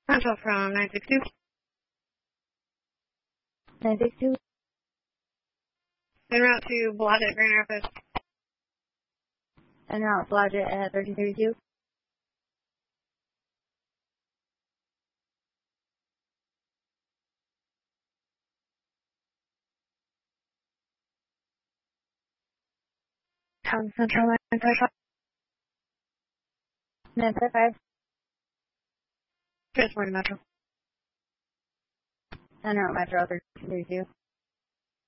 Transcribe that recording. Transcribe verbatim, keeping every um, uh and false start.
Central from nine six two. nine six two. En route to Blodgett, Grand Rapids. En route Blodgett at thirteen thirty-two. Town Central nine five five. nine five five. Transport to Metro. En route Metro thirteen thirty-two.